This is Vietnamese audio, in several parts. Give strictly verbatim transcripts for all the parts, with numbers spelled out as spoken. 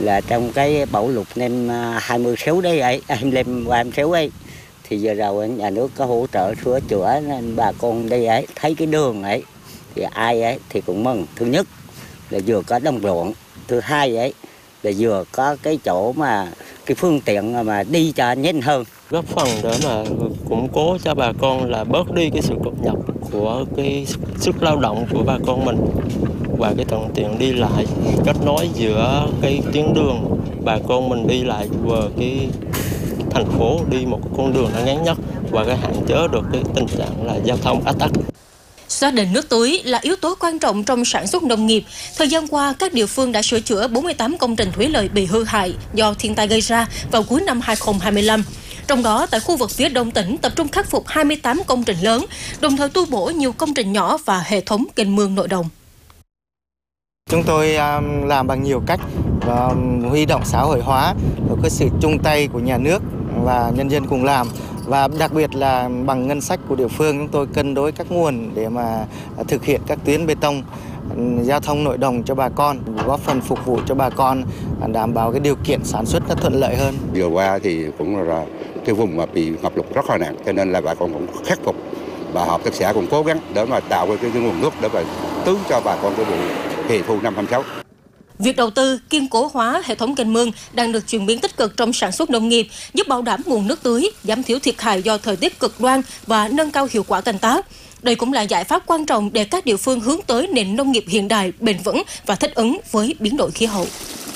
Là trong cái bão lụt năm hai mươi sáu đấy ấy, em lên ba mươi sáu ấy, thì giờ đầu nhà nước có hỗ trợ sửa chữa nên bà con đây ấy thấy cái đường ấy thì ai ấy thì cũng mừng. Thứ nhất là vừa có đồng ruộng, thứ hai ấy là vừa có cái chỗ mà cái phương tiện mà đi cho nhanh hơn, góp phần để mà củng cố cho bà con là bớt đi cái sự cập nhập của cái sức lao động của bà con mình và cái thuận tiện đi lại, kết nối giữa cái tuyến đường bà con mình đi lại vừa cái thành phố đi một cái con đường nó ngắn nhất và cái hạn chế được cái tình trạng là giao thông ách tắc. Xác định nước tưới là yếu tố quan trọng trong sản xuất nông nghiệp. Thời gian qua, các địa phương đã sửa chữa bốn mươi tám công trình thủy lợi bị hư hại do thiên tai gây ra vào cuối năm hai không hai lăm. Trong đó, tại khu vực phía đông tỉnh tập trung khắc phục hai mươi tám công trình lớn, đồng thời tu bổ nhiều công trình nhỏ và hệ thống kênh mương nội đồng. Chúng tôi làm bằng nhiều cách và huy động xã hội hóa, có sự chung tay của nhà nước và nhân dân cùng làm. Và đặc biệt là bằng ngân sách của địa phương, chúng tôi cân đối các nguồn để mà thực hiện các tuyến bê tông giao thông nội đồng cho bà con, góp phần phục vụ cho bà con, đảm bảo cái điều kiện sản xuất nó thuận lợi hơn. Vừa qua thì cũng là cái vùng mà bị ngập lụt rất là nặng, cho nên là bà con cũng khắc phục và hợp tác xã cũng cố gắng để mà tạo cái, cái nguồn nước để mà tưới cho bà con cái vụ hè thu năm hai sáu. Việc đầu tư kiên cố hóa hệ thống kênh mương đang được chuyển biến tích cực trong sản xuất nông nghiệp, giúp bảo đảm nguồn nước tưới, giảm thiểu thiệt hại do thời tiết cực đoan và nâng cao hiệu quả canh tác. Đây cũng là giải pháp quan trọng để các địa phương hướng tới nền nông nghiệp hiện đại, bền vững và thích ứng với biến đổi khí hậu.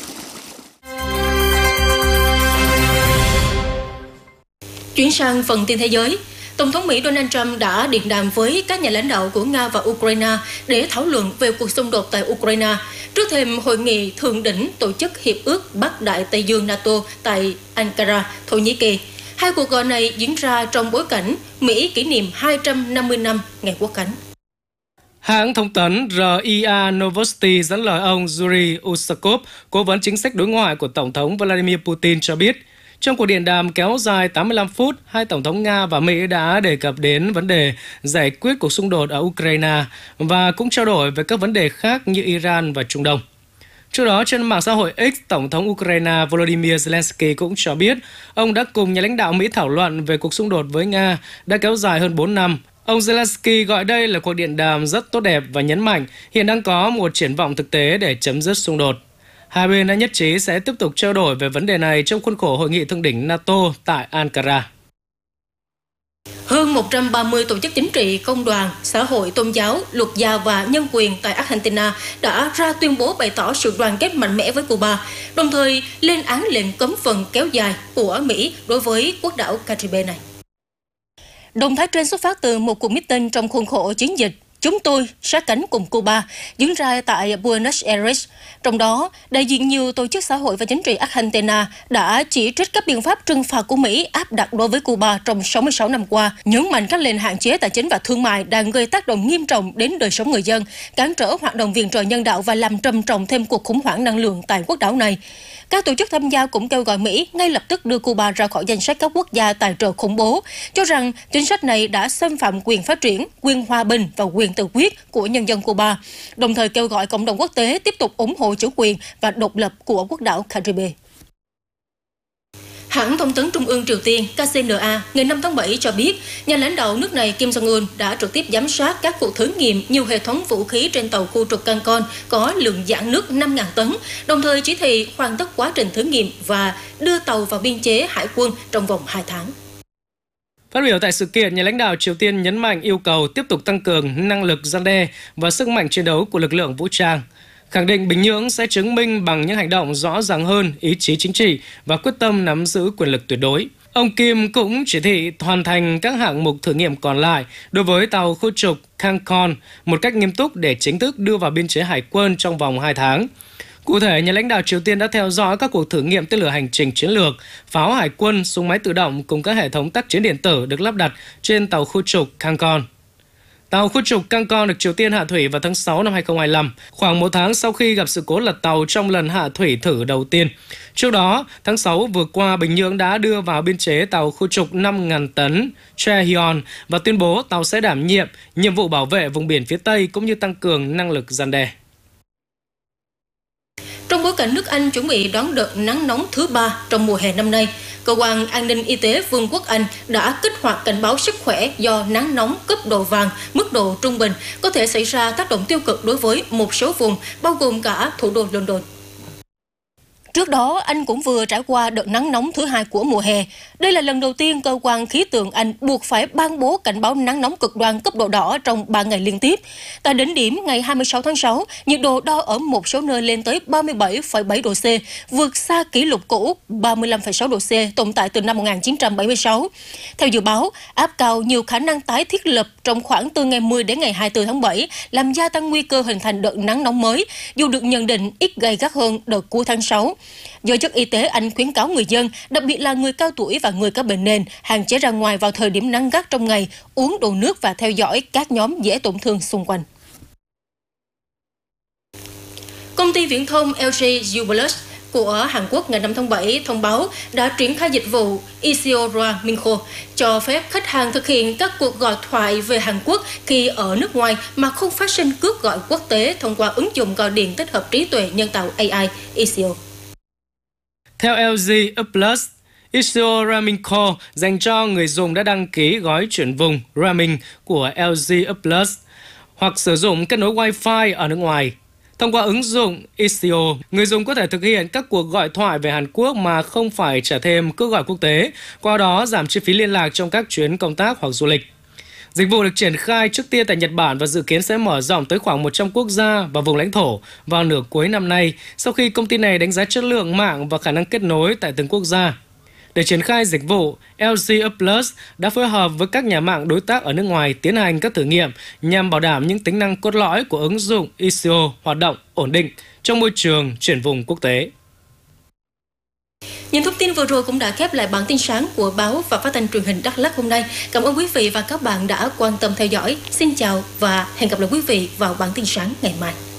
Chuyển sang phần tin thế giới. Tổng thống Mỹ Donald Trump đã điện đàm với các nhà lãnh đạo của Nga và Ukraine để thảo luận về cuộc xung đột tại Ukraine, trước thềm hội nghị thượng đỉnh tổ chức Hiệp ước Bắc Đại Tây Dương NATO tại Ankara, Thổ Nhĩ Kỳ. Hai cuộc gọi này diễn ra trong bối cảnh Mỹ kỷ niệm hai trăm năm mươi năm ngày Quốc khánh. Hãng thông tấn rờ i a Novosti dẫn lời ông Yuri Usakov, cố vấn chính sách đối ngoại của Tổng thống Vladimir Putin cho biết, trong cuộc điện đàm kéo dài tám mươi lăm phút, hai Tổng thống Nga và Mỹ đã đề cập đến vấn đề giải quyết cuộc xung đột ở Ukraine và cũng trao đổi về các vấn đề khác như Iran và Trung Đông. Trước đó, trên mạng xã hội X, Tổng thống Ukraine Volodymyr Zelensky cũng cho biết ông đã cùng nhà lãnh đạo Mỹ thảo luận về cuộc xung đột với Nga đã kéo dài hơn bốn năm. Ông Zelensky gọi đây là cuộc điện đàm rất tốt đẹp và nhấn mạnh hiện đang có một triển vọng thực tế để chấm dứt xung đột. Hai bên đã nhất trí sẽ tiếp tục trao đổi về vấn đề này trong khuôn khổ hội nghị thượng đỉnh NATO tại Ankara. Hơn một trăm ba mươi tổ chức chính trị, công đoàn, xã hội, tôn giáo, luật gia và nhân quyền tại Argentina đã ra tuyên bố bày tỏ sự đoàn kết mạnh mẽ với Cuba, đồng thời lên án lệnh cấm vận kéo dài của Mỹ đối với quốc đảo Caribe này. Động thái trên xuất phát từ một cuộc meeting trong khuôn khổ chiến dịch Chúng tôi sát cánh cùng Cuba diễn ra tại Buenos Aires. Trong đó, đại diện nhiều tổ chức xã hội và chính trị Argentina đã chỉ trích các biện pháp trừng phạt của Mỹ áp đặt đối với Cuba trong sáu mươi sáu năm qua, nhấn mạnh các lệnh hạn chế tài chính và thương mại đang gây tác động nghiêm trọng đến đời sống người dân, cản trở hoạt động viện trợ nhân đạo và làm trầm trọng thêm cuộc khủng hoảng năng lượng tại quốc đảo này. Các tổ chức tham gia cũng kêu gọi Mỹ ngay lập tức đưa Cuba ra khỏi danh sách các quốc gia tài trợ khủng bố, cho rằng chính sách này đã xâm phạm quyền phát triển, quyền hòa bình và quyền tự quyết của nhân dân Cuba, đồng thời kêu gọi cộng đồng quốc tế tiếp tục ủng hộ chủ quyền và độc lập của quốc đảo Caribe. Hãng thông tấn Trung ương Triều Tiên K C N A ngày năm tháng bảy cho biết, nhà lãnh đạo nước này Kim Jong-un đã trực tiếp giám sát các cuộc thử nghiệm nhiều hệ thống vũ khí trên tàu khu trục Cancon có lượng dạn nước năm nghìn tấn, đồng thời chỉ thị hoàn tất quá trình thử nghiệm và đưa tàu vào biên chế hải quân trong vòng hai tháng. Phát biểu tại sự kiện, nhà lãnh đạo Triều Tiên nhấn mạnh yêu cầu tiếp tục tăng cường năng lực răn đe và sức mạnh chiến đấu của lực lượng vũ trang, khẳng định Bình Nhưỡng sẽ chứng minh bằng những hành động rõ ràng hơn ý chí chính trị và quyết tâm nắm giữ quyền lực tuyệt đối. Ông Kim cũng chỉ thị hoàn thành các hạng mục thử nghiệm còn lại đối với tàu khu trục Cancon một cách nghiêm túc để chính thức đưa vào biên chế hải quân trong vòng hai tháng. Cụ thể, nhà lãnh đạo Triều Tiên đã theo dõi các cuộc thử nghiệm tên lửa hành trình chiến lược, pháo hải quân, súng máy tự động cùng các hệ thống tác chiến điện tử được lắp đặt trên tàu khu trục Cancon. Tàu khu trục Cancon được Triều Tiên hạ thủy vào tháng sáu năm hai không hai lăm, khoảng một tháng sau khi gặp sự cố lật tàu trong lần hạ thủy thử đầu tiên. Trước đó, tháng sáu vừa qua, Bình Nhưỡng đã đưa vào biên chế tàu khu trục năm nghìn tấn Chaehyun và tuyên bố tàu sẽ đảm nhiệm nhiệm vụ bảo vệ vùng biển phía Tây cũng như tăng cường năng lực răn đe. Trong bối cảnh nước Anh chuẩn bị đón đợt nắng nóng thứ ba trong mùa hè năm nay, Cơ quan An ninh Y tế Vương quốc Anh đã kích hoạt cảnh báo sức khỏe do nắng nóng cấp độ vàng, mức độ trung bình, có thể xảy ra tác động tiêu cực đối với một số vùng, bao gồm cả thủ đô London. Trước đó, Anh cũng vừa trải qua đợt nắng nóng thứ hai của mùa hè. Đây là lần đầu tiên cơ quan khí tượng Anh buộc phải ban bố cảnh báo nắng nóng cực đoan cấp độ đỏ trong ba ngày liên tiếp. Tại đỉnh điểm ngày hai mươi sáu tháng sáu, nhiệt độ đo ở một số nơi lên tới ba mươi bảy phẩy bảy độ C, vượt xa kỷ lục cũ ba mươi lăm phẩy sáu độ C tồn tại từ năm một nghìn chín trăm bảy mươi sáu. Theo dự báo, áp cao nhiều khả năng tái thiết lập trong khoảng từ ngày mười đến ngày hai mươi tư tháng bảy, làm gia tăng nguy cơ hình thành đợt nắng nóng mới, dù được nhận định ít gay gắt hơn đợt cuối tháng sáu. Giới chức y tế Anh khuyến cáo người dân, đặc biệt là người cao tuổi và người có bệnh nền, hạn chế ra ngoài vào thời điểm nắng gắt trong ngày, uống đủ nước và theo dõi các nhóm dễ tổn thương xung quanh. Công ty viễn thông L G Uplus của Hàn Quốc ngày năm tháng bảy thông báo đã triển khai dịch vụ Isiora Minko, cho phép khách hàng thực hiện các cuộc gọi thoại về Hàn Quốc khi ở nước ngoài mà không phát sinh cước gọi quốc tế thông qua ứng dụng gọi điện tích hợp trí tuệ nhân tạo A I Isio. Theo L G Uplus, Isio Roaming Call dành cho người dùng đã đăng ký gói chuyển vùng roaming của L G Uplus hoặc sử dụng kết nối Wi-Fi ở nước ngoài. Thông qua ứng dụng Isio, người dùng có thể thực hiện các cuộc gọi thoại về Hàn Quốc mà không phải trả thêm cước gọi quốc tế, qua đó giảm chi phí liên lạc trong các chuyến công tác hoặc du lịch. Dịch vụ được triển khai trước tiên tại Nhật Bản và dự kiến sẽ mở rộng tới khoảng một trăm quốc gia và vùng lãnh thổ vào nửa cuối năm nay, sau khi công ty này đánh giá chất lượng mạng và khả năng kết nối tại từng quốc gia. Để triển khai dịch vụ, L G Uplus đã phối hợp với các nhà mạng đối tác ở nước ngoài tiến hành các thử nghiệm nhằm bảo đảm những tính năng cốt lõi của ứng dụng Isio hoạt động ổn định trong môi trường chuyển vùng quốc tế. Những thông tin vừa rồi cũng đã khép lại bản tin sáng của báo và phát thanh truyền hình Đắk Lắk hôm nay. Cảm ơn quý vị và các bạn đã quan tâm theo dõi. Xin chào và hẹn gặp lại quý vị vào bản tin sáng ngày mai.